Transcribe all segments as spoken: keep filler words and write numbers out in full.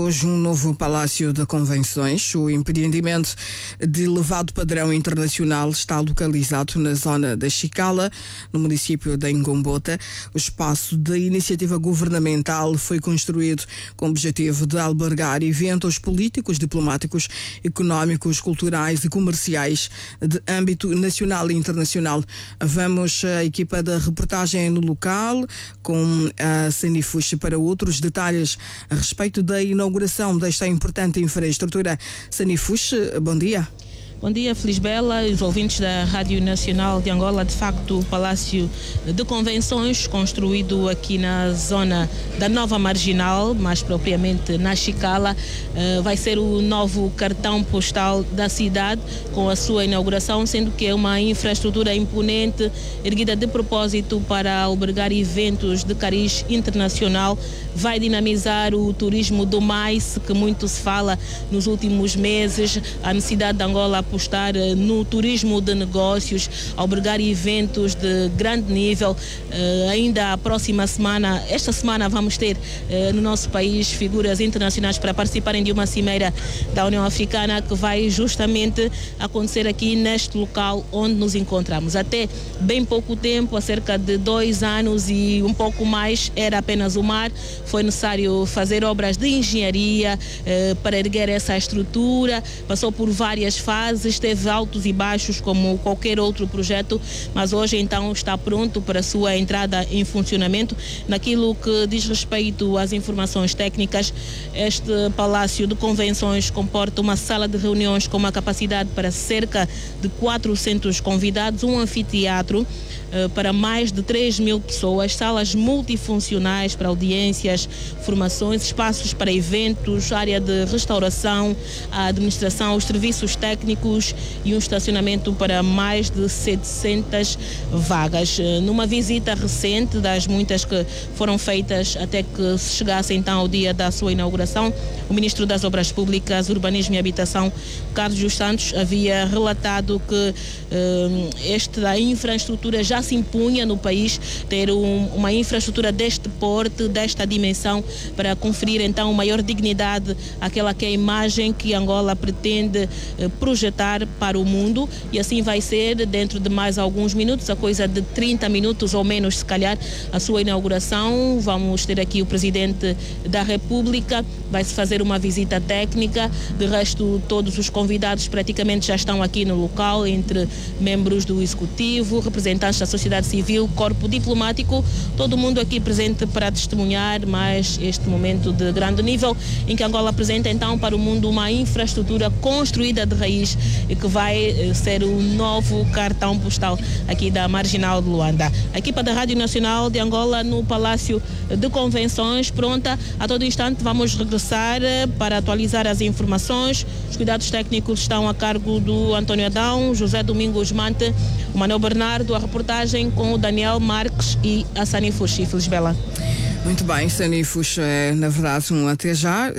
hoje um novo Palácio de Convenções. O empreendimento de elevado padrão internacional está localizado na zona da Chicala, no município de Ngombota. O espaço da iniciativa governamental foi construído com o objetivo de albergar eventos políticos, diplomáticos, económicos, culturais e comerciais de âmbito nacional e internacional. Vamos à equipa da reportagem no local com a Sanifush para outros detalhes a respeito da inauguração desta importante infraestrutura. Sanifush, bom dia. Bom dia, Felisbela e os ouvintes da Rádio Nacional de Angola. De facto, o Palácio de Convenções, construído aqui na zona da Nova Marginal, mais propriamente na Chicala, vai ser o novo cartão postal da cidade com a sua inauguração, sendo que é uma infraestrutura imponente, erguida de propósito para albergar eventos de cariz internacional. Vai dinamizar o turismo do mais, que muito se fala nos últimos meses, a necessidade de Angola apostar no turismo de negócios, albergar eventos de grande nível. Uh, ainda a próxima semana, esta semana vamos ter uh, no nosso país figuras internacionais para participarem de uma cimeira da União Africana que vai justamente acontecer aqui neste local onde nos encontramos. Até bem pouco tempo, há cerca de dois anos e um pouco mais, era apenas o mar. Foi necessário fazer obras de engenharia uh, para erguer essa estrutura, passou por várias fases, teve altos e baixos como qualquer outro projeto, mas hoje então está pronto para a sua entrada em funcionamento. Naquilo que diz respeito às informações técnicas, este Palácio de Convenções comporta uma sala de reuniões com uma capacidade para cerca de quatrocentos convidados, um anfiteatro uh, para mais de três mil pessoas, salas multifuncionais para audiências, formações, espaços para eventos, área de restauração, a administração, os serviços técnicos e um estacionamento para mais de setecentas vagas. Numa visita recente, das muitas que foram feitas até que se chegasse então ao dia da sua inauguração, o Ministro das Obras Públicas, Urbanismo e Habitação, Carlos dos Santos, havia relatado que eh, esta infraestrutura já se impunha no país, ter um, uma infraestrutura deste porte, desta dimensão, para conferir então maior dignidade àquela que é a imagem que Angola pretende eh, projetar para o mundo, e assim vai ser dentro de mais alguns minutos, a coisa de trinta minutos ou menos se calhar, a sua inauguração. Vamos ter aqui o Presidente da República, vai-se fazer uma visita técnica. De resto, todos os convidados praticamente já estão aqui no local, entre membros do Executivo, representantes da sociedade civil, corpo diplomático, todo mundo aqui presente para testemunhar mais este momento de grande nível, em que Angola apresenta então para o mundo uma infraestrutura construída de raiz e que vai ser o novo cartão postal aqui da Marginal de Luanda. A equipa da Rádio Nacional de Angola no Palácio de Convenções, pronta a todo instante. Vamos regressar para atualizar as informações. Os cuidados técnicos estão a cargo do António Adão, José Domingos Mante, o Manuel Bernardo, a reportagem com o Daniel Marques e a Sanifush. Felisbela. Muito bem, Sanifush, é na verdade um até já,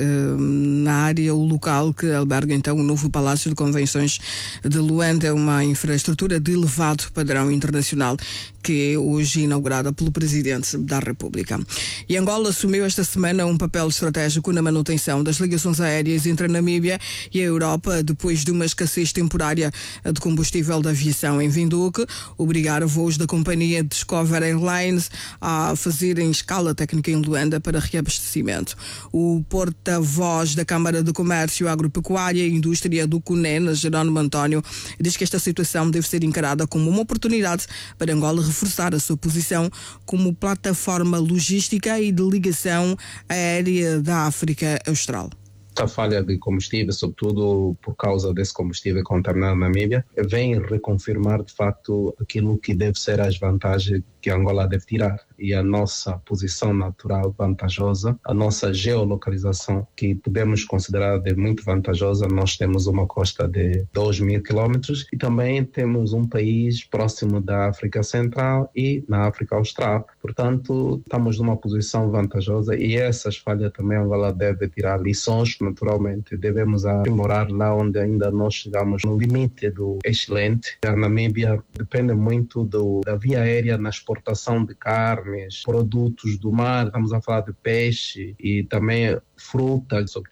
na área, o local que alberga então o novo Palácio de Convenções de Luanda, é uma infraestrutura de elevado padrão internacional que é hoje inaugurada pelo Presidente da República. E Angola assumiu esta semana um papel estratégico na manutenção das ligações aéreas entre a Namíbia e a Europa, depois de uma escassez temporária de combustível da aviação em Windhoek, obrigar voos da companhia Discover Airlines a fazerem escala técnica em Luanda para reabastecimento. O porta-voz da Câmara de Comércio, Agropecuária e Indústria do CUNEN, Jerónimo António, diz que esta situação deve ser encarada como uma oportunidade para Angola reforçar a sua posição como plataforma logística e de ligação aérea da África Austral. A falha de combustível, sobretudo por causa desse combustível contaminado na Namíbia, vem reconfirmar de facto aquilo que deve ser as vantagens que Angola deve tirar, e a nossa posição natural vantajosa, a nossa geolocalização que podemos considerar de muito vantajosa. Nós temos uma costa de dois mil quilômetros e também temos um país próximo da África Central e na África Austral. Portanto, estamos numa posição vantajosa, e essas falhas também Angola deve tirar lições. Naturalmente, devemos aprimorar lá onde ainda nós chegamos no limite do excelente. A Namíbia depende muito do, da via aérea na exportação de carnes, produtos do mar. Estamos a falar de peixe e também fruta, sobretudo